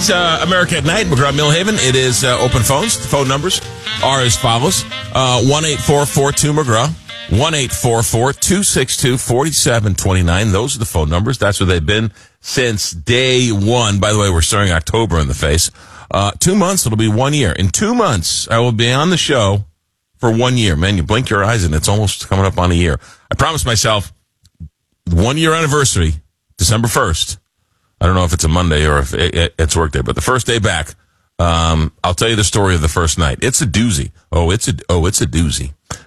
It's America at Night, McGraw Millhaven. It is open phones. The phone numbers are as follows. 1-844-2-McGraw. 1-844-262-4729. Those are the phone numbers. That's where they've been since day one. By the way, we're starting October in the face. 2 months, it'll be 1 year. In 2 months, I will be on the show for 1 year. Man, you blink your eyes and it's almost coming up on a year. I promised myself 1 year anniversary, December 1st. I don't know if it's a Monday or if it's work day, but the first day back, I'll tell you the story of the first night. It's a doozy. It's a doozy.